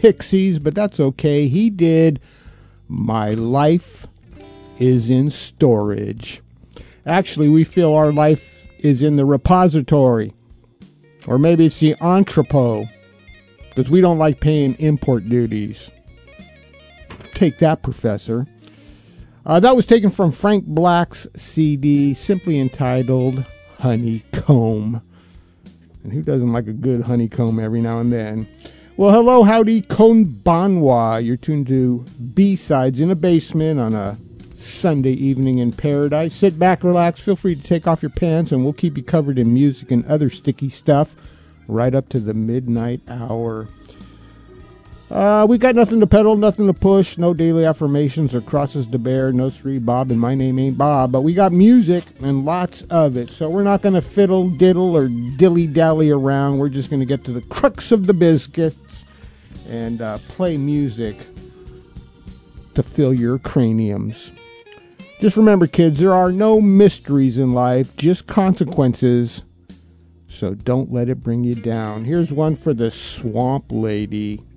Pixies, but that's okay. He did My Life is in Storage. Actually, we feel our life is in the repository. Or maybe it's the entrepot, because we don't like paying import duties. Take that, Professor. That was taken from Frank Black's CD, simply entitled Honeycomb. And who doesn't like a good honeycomb every now and then? Well, hello, howdy, konbanwa. You're tuned to B-Sides in a Basement on a Sunday evening in paradise. Sit back, relax, feel free to take off your pants, and we'll keep you covered in music and other sticky stuff right up to the midnight hour. We got nothing to peddle, nothing to push, no daily affirmations or crosses to bear, no three Bob, and my name ain't Bob, but we got music and lots of it, so we're not going to fiddle, diddle, or dilly-dally around. We're just going to get to the crux of the biscuits and play music to fill your craniums. Just remember, kids, there are no mysteries in life, just consequences, so don't let it bring you down. Here's one for the Swamp Lady.